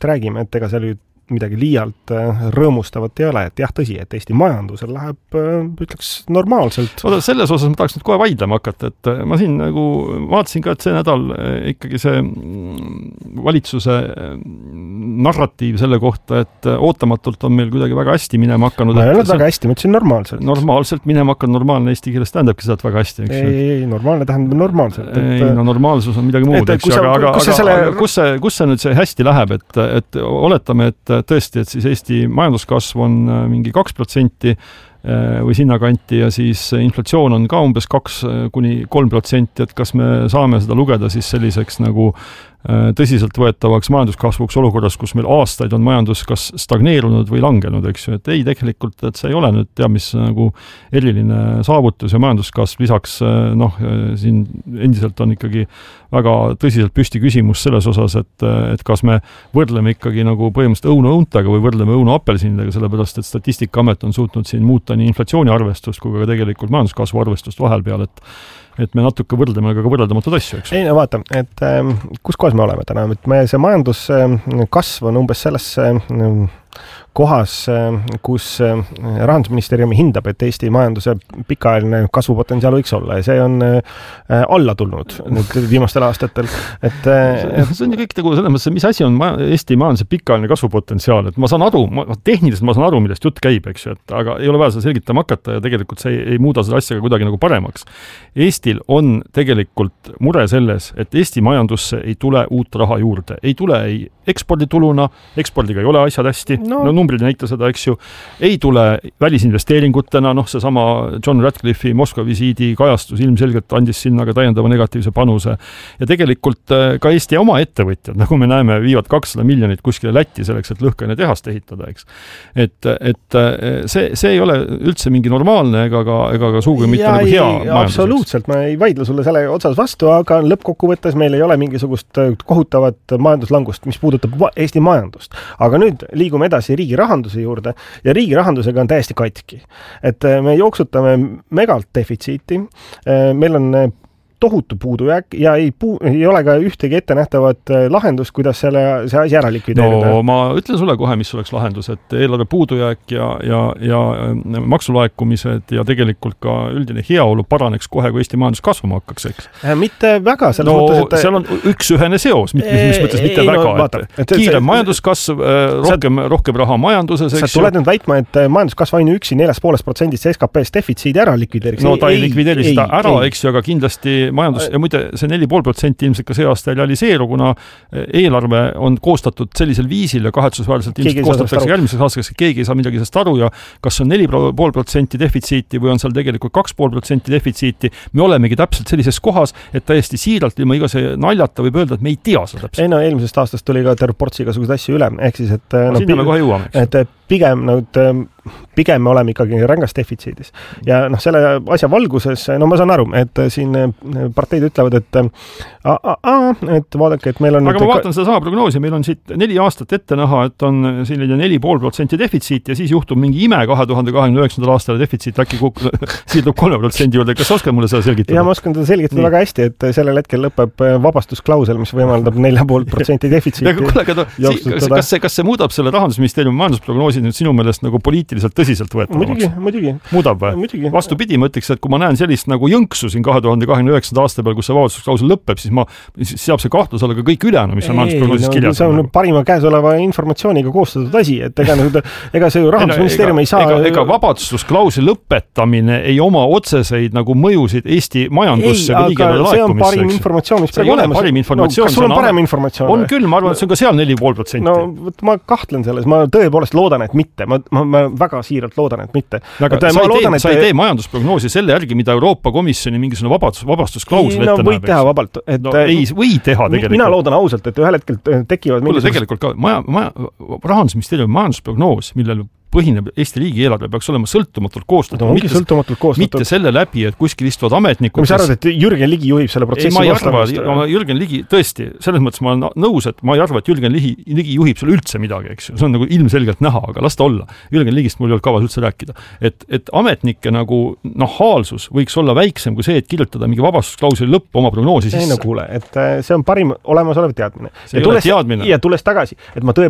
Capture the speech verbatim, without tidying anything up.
kasvust räägime, et ega seal midagi liialt rõõmustavat ei ole, et jah, tõsi, et Eesti majandusel läheb, ütleks, normaalselt. Oda, selles osas ma tahaks nüüd kohe vaidlema hakata, et ma siin nagu vaatasin ka, et see nädal ikkagi see valitsuse narratiiv selle kohta, et ootamatult on meil kuidagi väga hästi minema hakanud. Ma ei olnud väga hästi, ma ütlesin normaalselt. Normaalselt minema hakanud, normaalne eesti keeles tähendabki seda, et väga hästi. Eks? Ei, ei, normaalne tähendab normaalselt. Et, ei, no normaalsus on midagi muud, eks, aga, aga, aga, selle... aga kus, see, kus see nüüd see hästi läheb, et, et oletame, et tõesti, et siis Eesti majanduskasv on mingi kaks protsenti või sinnakanti ja siis inflatsioon on ka umbes kaks kuni kolm protsenti, et kas me saame seda lugeda siis selliseks nagu tõsiselt võetavaks majanduskasvuks olukorras, kus meil aastaid on majandus kas stagneerunud või langenud, eks ju, et ei, tegelikult, et see ei ole nüüd teab, mis nagu eriline saavutus ja majanduskasv, lisaks noh, siin endiselt on ikkagi väga tõsiselt püsti küsimus selles osas, et, et kas me võrdleme ikkagi nagu põhimõtteliselt õuna õuntega või võrdleme õuna apelsinidega, sellepärast, et Statistikaamet on suutnud siin muuta nii inflatsiooniarvestust kui ka tegelikult majanduskasvu arvestust vahel peal, et et me natuke võrdleme ka võrreldamatud asju, eks? Ei, no vaata, et ähm, kus kohas me oleme täna, et meie see majanduskasv on umbes selles ähm, kohas, kus Rahandusministeeriumi hindab, et Eesti majanduse pikaajaline kasvupotentsiaal võiks olla ja see on alla tulnud nüüd viimastel aastatel. Et, et... see on ju kõik nagu selles mõttes, mis asi on Eesti majanduse pikaajaline kasvupotentsiaal, et ma saan aru, ma, tehniliselt ma saan aru, millest jutt käib, eks ju, et aga ei ole vaja seda selgitama hakata ja tegelikult see ei, ei muuda seda asjaga kuidagi nagu paremaks. Eestil on tegelikult mure selles, et Eesti majandusse ei tule uut raha juurde, ei tule ei ekspordituluna, ekspordiga ei ole asjad hästi, no, no numbrid näita seda, eks ju, ei tule välisinvesteeringutena, noh, see sama John Ratcliffe'i Moskva visiidi kajastus ilmselgelt andis sinna ka täiendava negatiivse panuse. Ja tegelikult ka Eesti oma ettevõtjad, nagu me näeme, viivad kakssada miljonit kuskile Lätti selleks, et lõhkene tehast ehitada, eks. Et, et see, see ei ole üldse mingi normaalne ega ka, ega ka suugi mitte ja nagu hea ei, absoluutselt, ma ei vaidle sulle selle otsas vastu, aga lõppkokkuvõttes meil ei ole mingisugust kohutavat majanduslangust, mis puudutab Eesti majandust. Aga nüüd liigume edasi riigi rahanduse juurde ja riigi rahandusega on täiesti katki. Et me jooksutame megalt defitsiiti, meil on tohutu puudujääk ja ei, puu, ei ole ka ühtegi ette nähtavat lahendust, kuidas selle, see asi ära likvideerida. No ma ütlen sulle kohe, mis oleks lahendus, et eelarve puudujääk ja, ja, ja maksulaekumised ja tegelikult ka üldine heaolu paraneks kohe, kui Eesti majandus kasvama hakkaks, eks? Mitte väga. No mõttes, et... seal on üks ühene seos, mis, mis mõttes mitte ei, väga, no, vaata, et, et kiirem see, majanduskasv, rohkem, sa, rohkem raha majanduses, eks? Sa tuled nüüd väitma, et majanduskasv ainu üksi neljast poolest protsendist S K P-st defitsiidi ära likvideeriks. No ta ei, ei likvideeri seda ära, eks ju, aga kindlasti majandus, ja muide see neli pool protsenti ilmselt ka see aasta ei realiseeru, kuna eelarve on koostatud sellisel viisil ja kahetsusväärselt ilmselt koostatakse järgmiseks aastaks, keegi ei saa midagi sellest aru ja kas on neli pool protsenti defitsiiti või on seal tegelikult kaks pool protsenti defitsiiti, me olemegi täpselt sellises kohas, et täiesti siiralt ilma igase naljata võib öelda, et me ei tea seda täpselt. Ei no eelmisest aastast tuli ka terve portsi igasuguseid asju üle, ehk siis, et no, sinna me kohe jõuame, et pigem no, pigem me oleme ikkagi rängas defitsiidis. Ja noh, selle asja valguses, no ma saan aru, et siin parteid ütlevad, et a, a, a, et vaadake, et meil on... Aga ma vaatan seda sama prognoosi, meil on siit neli aastat ette näha, et on selline neli pool protsenti defitsiit ja siis juhtub mingi ime kahe tuhande kahekümne üheksandal aastal defitsiit äkki kuk... siirdub kolme protsendi juurde. Kas oskad mulle seda selgitada? Ja ma oskan seda selgitada Nii. väga hästi, et sellel hetkel lõpeb vabastusklausel, mis võimaldab nelja pool protsenti defitsiiti. Kas, kas, see, kas see muudab selle Rahandusministeeriumi majandusprognoosi nüüd sinu meelest nagu poliitiliselt tõsiselt võetavamaks? Muidugi, muidugi. Muudab või? Vastupidi, ma ütleks, et kui ma näen sellist nagu jõnksu siin kahe tuhande kahekümne üheksanda aasta peal, kus see vabastusklausel lõpeb, siis ma siis saab see kahtlus olla ka kõik ülejäänu, mis on majandusprognoosis no, kirjas. See on nagu. Parima käesoleva informatsiooniga koostatud asi, et ega, ega see Rahandusministeerium ei saa... Ega, ega vabastusklausli lõpetamine ei oma otseseid nagu mõjusid Eesti majandusse ei, aga see on parim informatsioon, mis praegu olemas. Parim informatsioon, no, kas sul on parem informatsioon? On küll, ma arvan, et see on ka seal neli pool protsenti. No, võt, ma kahtlen selles, ma tõepoolest loodan, et mitte. Ma, ma, ma väga siiralt loodan, et mitte. Aga et, sa, ei loodan, tee, et... sa ei tee majandusprognoosi selle järgi, mida Euroopa Komisjoni mingisugune vabastus, vabastusklausel ette no, võid näeb. Teha vabalt. Et, no, ei, või teha tegelikult. Mina loodan ausalt, et ühel hetkel tekivad mingisugust... Tegelikult ka maja, maja, Rahandusministeeriumi majandusprognoos, millel põhineb Eesti riigieelarve peaks olema sõltumatult koostatud. No, mitte, sõltumatult koostatud. Mitte selle läbi, et kuskil istuvad ametnikud. Mis arvad, et Jürgen Ligi juhib selle protsessi? Ei, ma ei arva, Jürgen Ligi, tõesti, selles mõttes ma olen nõus, et ma ei arva, et Jürgen Ligi, Ligi juhib selle üldse midagi, eks ju. See on nagu ilmselgelt näha, aga las ta olla. Jürgen Ligist mul ei olnud kavas üldse rääkida. Et, et ametnike nagu nahaalsus võiks olla väiksem kui see, et kirjutada mingi vabastusklausli lõpp oma prognoosi sisse. Ei no kuule, et see on parim olemasolev teadmine. See ja, tules, teadmine. ja tules tagasi, et ma tõe